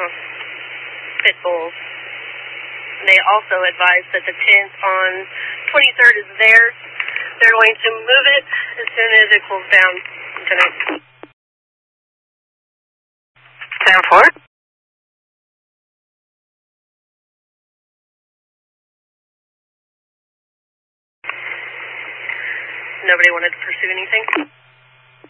pit bulls. They also advised that the tent on 23rd is theirs. They're going to move it as soon as it cools down tonight. 10-4. Nobody wanted to pursue anything?